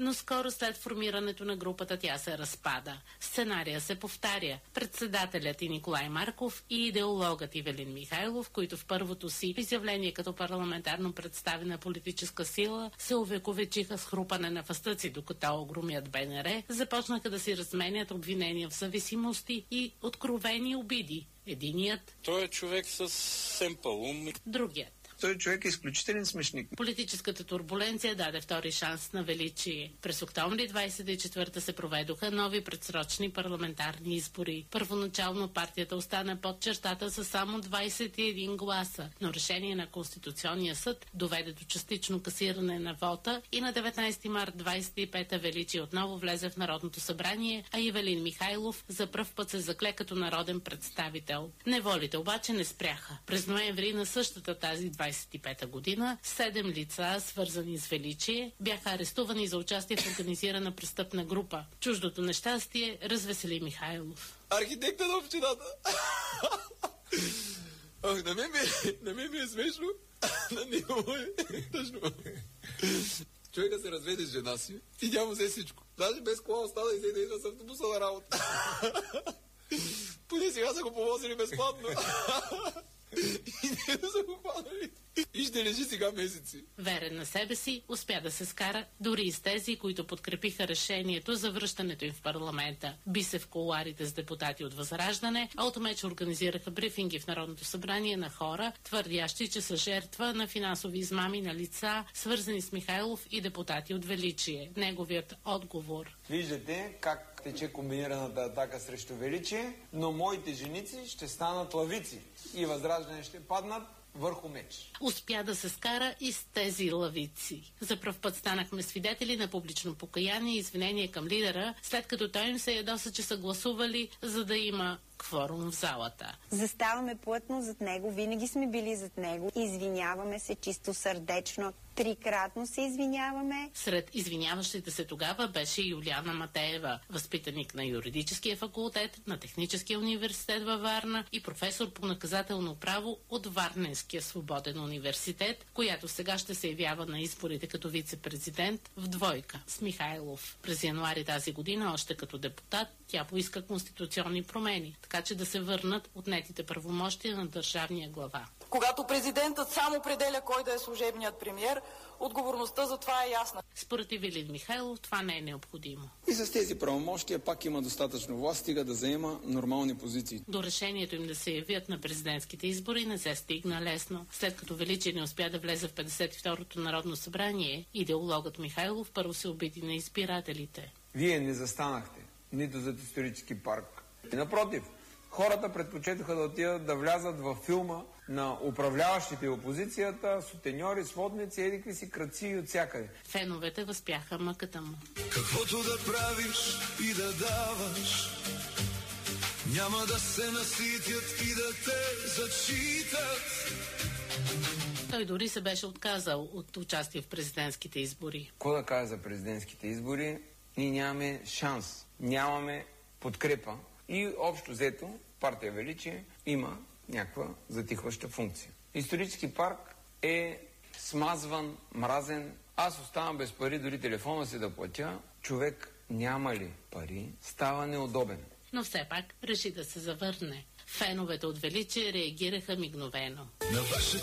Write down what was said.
но скоро след формирането на групата тя се разпада. Сценария се повтаря. Председателят и Николай Марков и идеологът Ивелин Михайлов, които в първото си изявление като парламентарно представена политическа сила се увековечиха с хрупане на фъстъци, докато огромят БНР, започнаха да си разменят обвинения в зависимости и откровени обиди. Единият... Той е човек с семпъл ум. Другият. Той човек е изключителен смешник. Политическата турбуленция даде втори шанс на величие. През октомври 24 се проведоха нови предсрочни парламентарни избори. Първоначално партията остана под чертата с само 21 гласа, но решение на Конституционния съд доведе до частично касиране на вота и на 19 март 25 величие отново влезе в Народното събрание, а Ивелин Михайлов за пръв път се закле като народен представител. Неволите обаче не спряха. През ноември на същата тази 25-та година 7 лица, свързани с величие, бяха арестувани за участие в организирана престъпна група. Чуждото нещастие развесели Михайлов. Архитекта на общината! Ох, на мен ми е смешно. На него е тъжно. Човека се разведе с жена си и тя му взе всичко. Даже без кола остана и се идва с автобуса на работа. Поне сега са го повозили безплатно. И не да са го хванали. И ще лежи сега месеци. Верен на себе си, успя да се скара дори и с тези, които подкрепиха решението за връщането им в парламента. Би се в кулоарите с депутати от Възраждане, а от меч организираха брифинги в Народното събрание на хора, твърдящи, че са жертва на финансови измами на лица, свързани с Михайлов и депутати от Величие. Неговият отговор. Виждате как тече комбинираната атака срещу Величие, но моите женици ще станат лавици и Възраждане ще паднат върху меч. Успя да се скара и с тези лавици. За пръв път станахме свидетели на публично покаяние и извинение към лидера, след като той им се ядоса, че са гласували, за да има кворум в залата. Заставаме плътно зад него, винаги сме били зад него. Извиняваме се чисто сърдечно. 3-кратно се извиняваме. Сред извиняващите се тогава беше Юлиана Матеева, възпитаник на юридическия факултет на Техническия университет във Варна и професор по наказателно право от Варненския свободен университет, която сега ще се явява на изборите като вице-президент в двойка с Михайлов. През януари тази година, още като депутат, тя поиска конституционни промени, така че да се върнат отнетите правомощия на държавния глава. Когато президентът сам определя кой да е служебният премиер, отговорността за това е ясна. Според Ивелин Михайлов това не е необходимо. И с тези правомощия пак има достатъчно власт, стига да заема нормални позиции. До решението им да се явят на президентските избори не се стигна лесно. След като Величие не успя да влезе в 52-то Народно събрание, идеологът Михайлов първо се обиди на избирателите. Вие не застанахте нито зад исторически парк. И напротив, хората предпочетоха да отидат да влязат във филма на управляващите и опозицията, сутеньори, сводници, едикви си крадци и от всякъде. Феновете възпяха мъката му. Каквото да правиш и да даваш, няма да се наситят и да те зачитат. Той дори се беше отказал от участие в президентските избори. Какво да кажа за президентските избори? Ние нямаме шанс, нямаме подкрепа и общо взето партия Величие има някаква затихваща функция. Исторически парк е смазван, мразен. Аз оставам без пари, дори телефона си да платя. Човек няма ли пари, става неудобен. Но все пак реши да се завърне. Феновете от Величие реагираха мигновено. На вашето